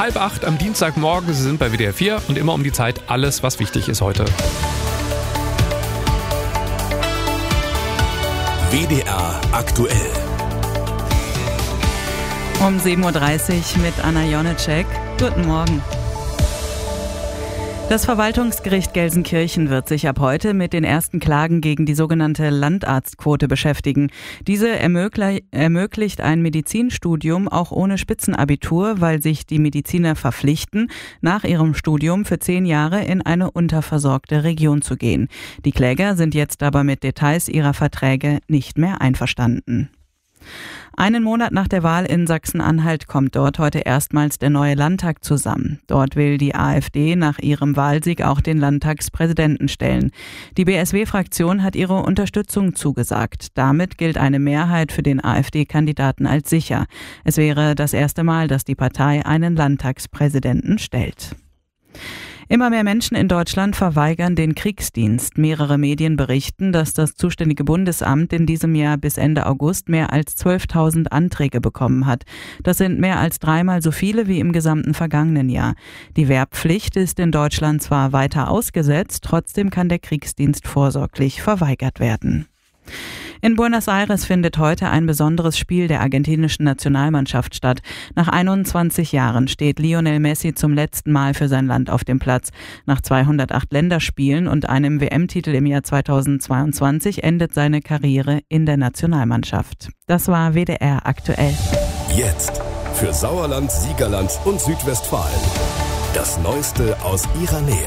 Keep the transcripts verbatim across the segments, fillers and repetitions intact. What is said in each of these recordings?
halb acht am Dienstagmorgen. Sie sind bei W D R vier und immer um die Zeit alles, was wichtig ist heute. W D R aktuell. Um sieben Uhr dreißig mit Anna Jonitschek. Guten Morgen. Das Verwaltungsgericht Gelsenkirchen wird sich ab heute mit den ersten Klagen gegen die sogenannte Landarztquote beschäftigen. Diese ermöglich- ermöglicht ein Medizinstudium auch ohne Spitzenabitur, weil sich die Mediziner verpflichten, nach ihrem Studium für zehn Jahre in eine unterversorgte Region zu gehen. Die Kläger sind jetzt aber mit Details ihrer Verträge nicht mehr einverstanden. Einen Monat nach der Wahl in Sachsen-Anhalt kommt dort heute erstmals der neue Landtag zusammen. Dort will die AfD nach ihrem Wahlsieg auch den Landtagspräsidenten stellen. Die B S W-Fraktion hat ihre Unterstützung zugesagt. Damit gilt eine Mehrheit für den AfD-Kandidaten als sicher. Es wäre das erste Mal, dass die Partei einen Landtagspräsidenten stellt. Immer mehr Menschen in Deutschland verweigern den Kriegsdienst. Mehrere Medien berichten, dass das zuständige Bundesamt in diesem Jahr bis Ende August mehr als zwölftausend Anträge bekommen hat. Das sind mehr als dreimal so viele wie im gesamten vergangenen Jahr. Die Wehrpflicht ist in Deutschland zwar weiter ausgesetzt, trotzdem kann der Kriegsdienst vorsorglich verweigert werden. In Buenos Aires findet heute ein besonderes Spiel der argentinischen Nationalmannschaft statt. Nach einundzwanzig Jahren steht Lionel Messi zum letzten Mal für sein Land auf dem Platz. Nach zweihundertacht Länderspielen und einem W M-Titel im Jahr zweitausendzweiundzwanzig endet seine Karriere in der Nationalmannschaft. Das war W D R aktuell. Jetzt für Sauerland, Siegerland und Südwestfalen. Das Neueste aus ihrer Nähe.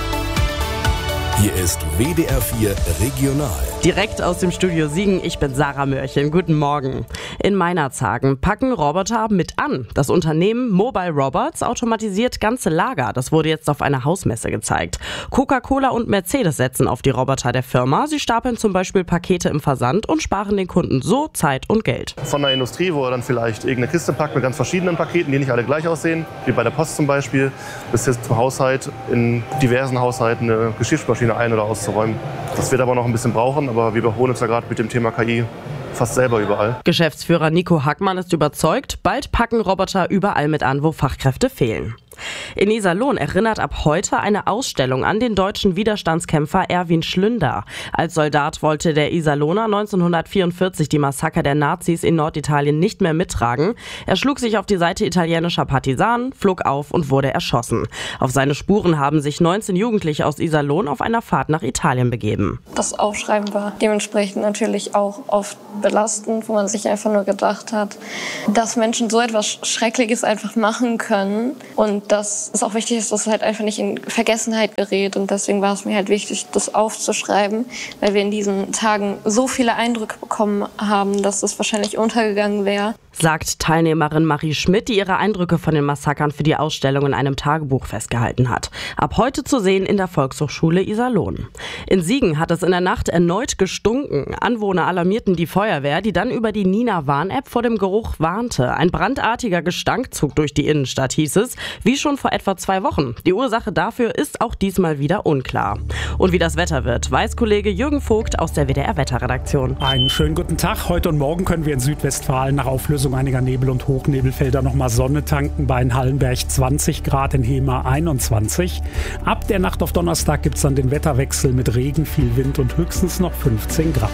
Hier ist W D R vier Regional. Direkt aus dem Studio Siegen, ich bin Sarah Mörchen. Guten Morgen. In Meinerzhagen packen Roboter mit an. Das Unternehmen Mobile Robots automatisiert ganze Lager. Das wurde jetzt auf einer Hausmesse gezeigt. Coca-Cola und Mercedes setzen auf die Roboter der Firma. Sie stapeln zum Beispiel Pakete im Versand und sparen den Kunden so Zeit und Geld. Von der Industrie, wo er dann vielleicht irgendeine Kiste packt mit ganz verschiedenen Paketen, die nicht alle gleich aussehen, wie bei der Post zum Beispiel, bis jetzt zum Haushalt in diversen Haushalten eine Geschirrspülmaschine ein- oder auszuräumen. Das wird aber noch ein bisschen brauchen, aber wir überholen uns ja gerade mit dem Thema K I fast selber überall. Geschäftsführer Nico Hackmann ist überzeugt, bald packen Roboter überall mit an, wo Fachkräfte fehlen. In Iserlohn erinnert ab heute eine Ausstellung an den deutschen Widerstandskämpfer Erwin Schlünder. Als Soldat wollte der Iserlohner neunzehnhundertvierundvierzig die Massaker der Nazis in Norditalien nicht mehr mittragen. Er schlug sich auf die Seite italienischer Partisanen, flog auf und wurde erschossen. Auf seine Spuren haben sich neunzehn Jugendliche aus Iserlohn auf einer Fahrt nach Italien begeben. Das Aufschreiben war dementsprechend natürlich auch oft belastend, wo man sich einfach nur gedacht hat, dass Menschen so etwas Schreckliches einfach machen können und dass es auch wichtig ist, dass es halt einfach nicht in Vergessenheit gerät. Und deswegen war es mir halt wichtig, das aufzuschreiben, weil wir in diesen Tagen so viele Eindrücke bekommen haben, dass es wahrscheinlich untergegangen wäre. Sagt Teilnehmerin Marie Schmidt, die ihre Eindrücke von den Massakern für die Ausstellung in einem Tagebuch festgehalten hat. Ab heute zu sehen in der Volkshochschule Iserlohn. In Siegen hat es in der Nacht erneut gestunken. Anwohner alarmierten die Feuerwehr, die dann über die Nina-Warn-App vor dem Geruch warnte. Ein brandartiger Gestank zog durch die Innenstadt, hieß es, wie schon vor etwa zwei Wochen. Die Ursache dafür ist auch diesmal wieder unklar. Und wie das Wetter wird, weiß Kollege Jürgen Vogt aus der W D R-Wetterredaktion. Einen schönen guten Tag. Heute und morgen können wir in Südwestfalen nach Auflösung einiger Nebel- und Hochnebelfelder nochmal Sonne tanken. Bei Hallenberg zwanzig Grad, in Hemer einundzwanzig. Ab der Nacht auf Donnerstag gibt es dann den Wetterwechsel mit Regen, viel Wind und höchstens noch fünfzehn Grad.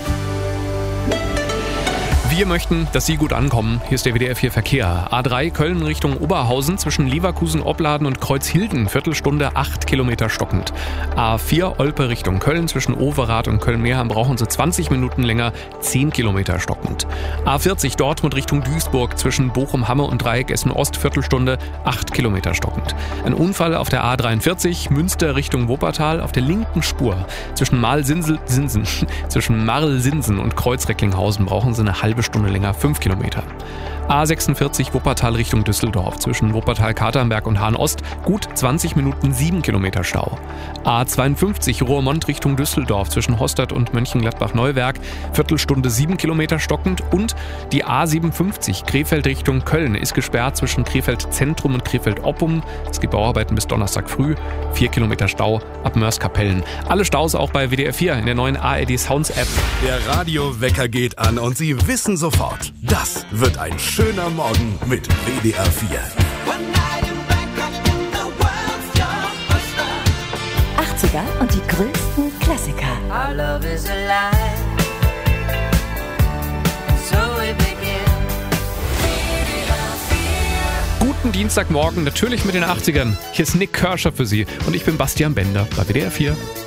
Wir möchten, dass Sie gut ankommen. Hier ist der W D R vier Verkehr. A drei Köln Richtung Oberhausen zwischen Leverkusen, Opladen und Kreuzhilden. Viertelstunde, acht Kilometer stockend. A vier Olpe Richtung Köln zwischen Overath und Köln-Meerheim brauchen Sie zwanzig Minuten länger, zehn Kilometer stockend. A vierzig Dortmund Richtung Duisburg zwischen Bochum-Hamme und Dreieck Essen-Ost. Viertelstunde, acht Kilometer stockend. Ein Unfall auf der A dreiundvierzig Münster Richtung Wuppertal auf der linken Spur. Zwischen Marl-Sinsen, zwischen Marl-Sinsen und Kreuz-Recklinghausen brauchen Sie eine halbe Stunde länger, fünf Kilometer. A sechsundvierzig Wuppertal Richtung Düsseldorf. Zwischen Wuppertal-Katernberg und Hahn-Ost gut zwanzig Minuten, sieben Kilometer Stau. A zweiundfünfzig Roermond Richtung Düsseldorf. Zwischen Hostert und Mönchengladbach-Neuwerk. Viertelstunde, sieben Kilometer stockend. Und die A siebenundfünfzig Krefeld Richtung Köln ist gesperrt zwischen Krefeld-Zentrum und Krefeld-Oppum. Es gibt Bauarbeiten bis Donnerstag früh. Vier Kilometer Stau ab Mörs-Kapellen. Alle Staus auch bei W D R vier in der neuen A R D Sounds App. Der Radiowecker geht an und Sie wissen sofort, das wird ein schöner Morgen mit W D R vier. achtziger und die größten Klassiker. Our love is alive. So we begin. Guten Dienstagmorgen, natürlich mit den achtzigern. Hier ist Nick Kershaw für Sie und ich bin Bastian Bender bei W D R vier.